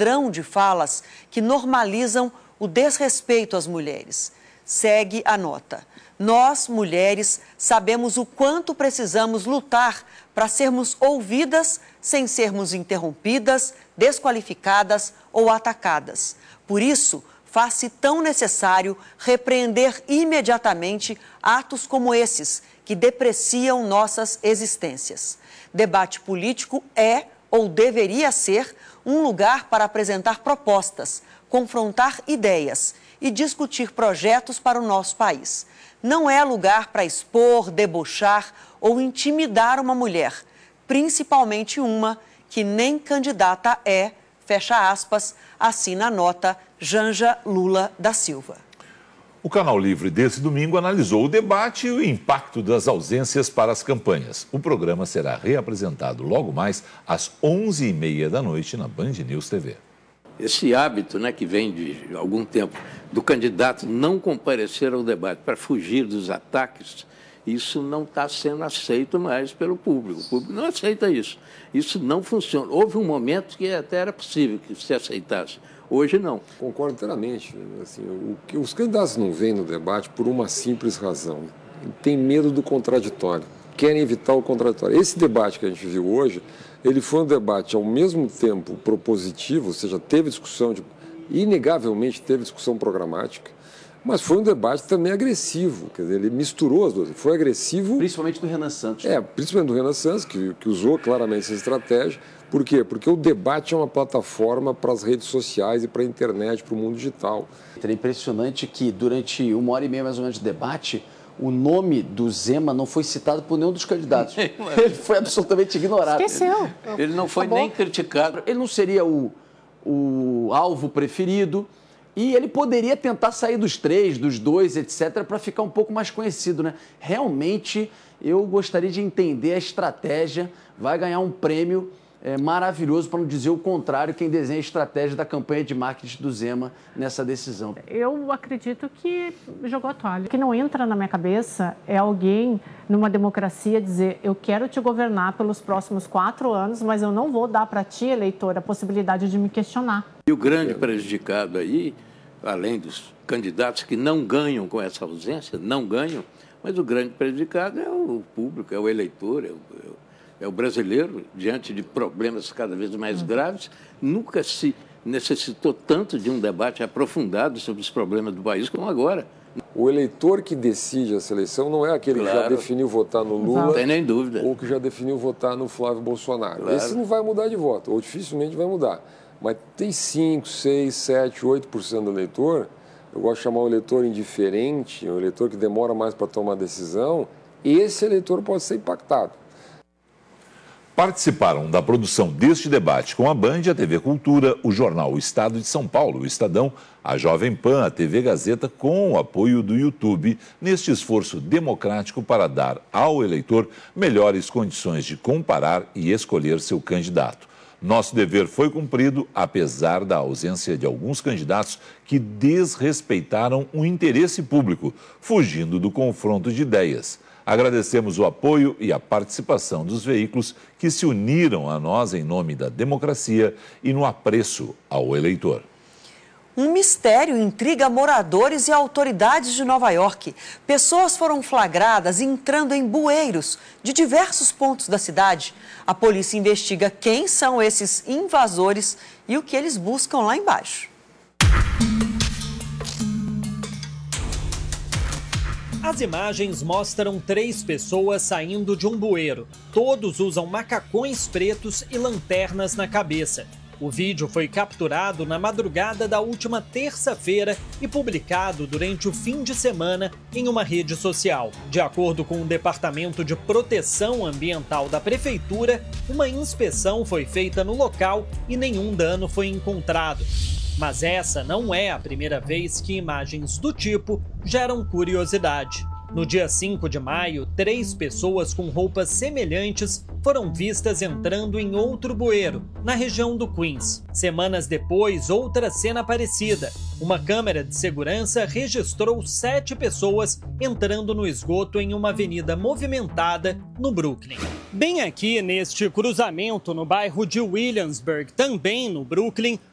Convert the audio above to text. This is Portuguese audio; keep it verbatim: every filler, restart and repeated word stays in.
padrão de falas que normalizam o desrespeito às mulheres. Segue a nota. Nós, mulheres, sabemos o quanto precisamos lutar para sermos ouvidas sem sermos interrompidas, desqualificadas ou atacadas. Por isso, faz-se tão necessário repreender imediatamente atos como esses, que depreciam nossas existências. Debate político é, ou deveria ser, um lugar para apresentar propostas, confrontar ideias e discutir projetos para o nosso país. Não é lugar para expor, debochar ou intimidar uma mulher, principalmente uma que nem candidata é, fecha aspas, assina a nota Janja Lula da Silva. O Canal Livre desse domingo analisou o debate e o impacto das ausências para as campanhas. O programa será reapresentado logo mais às onze e meia da noite na Band News T V. Esse hábito, né, que vem de algum tempo do candidato não comparecer ao debate para fugir dos ataques, isso não está sendo aceito mais pelo público. O público não aceita isso. Isso não funciona. Houve um momento que até era possível que se aceitasse. Hoje não. Concordo inteiramente. Assim, o que os candidatos não vêm no debate por uma simples razão. Tem medo do contraditório. Querem evitar o contraditório. Esse debate que a gente viu hoje, ele foi um debate ao mesmo tempo propositivo, ou seja, teve discussão, de, inegavelmente teve discussão programática, mas foi um debate também agressivo. Quer dizer, ele misturou as duas. Foi agressivo... Principalmente do Renan Santos. É, principalmente do Renan Santos, que, que usou claramente essa estratégia. Por quê? Porque o debate é uma plataforma para as redes sociais e para a internet, para o mundo digital. É impressionante que durante uma hora e meia mais ou menos de debate, o nome do Zema não foi citado por nenhum dos candidatos. Ele foi absolutamente ignorado. Esqueceu. Ele, ele não foi Acabou. nem criticado. Ele não seria o, o alvo preferido. E ele poderia tentar sair dos três, dos dois, etcétera, para ficar um pouco mais conhecido, né? Realmente, eu gostaria de entender a estratégia. Vai ganhar um prêmio é, maravilhoso, para não dizer o contrário, quem desenha a estratégia da campanha de marketing do Zema nessa decisão. Eu acredito que jogou a toalha. O que não entra na minha cabeça é alguém, numa democracia, dizer eu quero te governar pelos próximos quatro anos, mas eu não vou dar para ti, eleitor, a possibilidade de me questionar. E o grande prejudicado aí, além dos candidatos que não ganham com essa ausência, não ganham, mas o grande prejudicado é o público, é o eleitor, é o, é o brasileiro, diante de problemas cada vez mais graves. Nunca se necessitou tanto de um debate aprofundado sobre os problemas do país como agora. O eleitor que decide essa eleição não é aquele claro. que já definiu votar no Lula, não tem nem dúvida, ou que já definiu votar no Flávio Bolsonaro. Claro. Esse não vai mudar de voto, ou dificilmente vai mudar. Mas tem cinco, seis, sete, oito por cento do eleitor, eu gosto de chamar o eleitor indiferente, o eleitor que demora mais para tomar decisão, esse eleitor pode ser impactado. Participaram da produção deste debate com a Band, a T V Cultura, o jornal O Estado de São Paulo, o Estadão, a Jovem Pan, a T V Gazeta, com o apoio do YouTube, neste esforço democrático para dar ao eleitor melhores condições de comparar e escolher seu candidato. Nosso dever foi cumprido, apesar da ausência de alguns candidatos que desrespeitaram o interesse público, fugindo do confronto de ideias. Agradecemos o apoio e a participação dos veículos que se uniram a nós em nome da democracia e no apreço ao eleitor. Um mistério intriga moradores e autoridades de Nova York. Pessoas foram flagradas entrando em bueiros de diversos pontos da cidade. A polícia investiga quem são esses invasores e o que eles buscam lá embaixo. As imagens mostram três pessoas saindo de um bueiro. Todos usam macacões pretos e lanternas na cabeça. O vídeo foi capturado na madrugada da última terça-feira e publicado durante o fim de semana em uma rede social. De acordo com o Departamento de Proteção Ambiental da Prefeitura, uma inspeção foi feita no local e nenhum dano foi encontrado. Mas essa não é a primeira vez que imagens do tipo geram curiosidade. No dia cinco de maio, três pessoas com roupas semelhantes foram vistas entrando em outro bueiro, na região do Queens. Semanas depois, outra cena parecida. Uma câmera de segurança registrou sete pessoas entrando no esgoto em uma avenida movimentada no Brooklyn. Bem aqui neste cruzamento no bairro de Williamsburg, também no Brooklyn,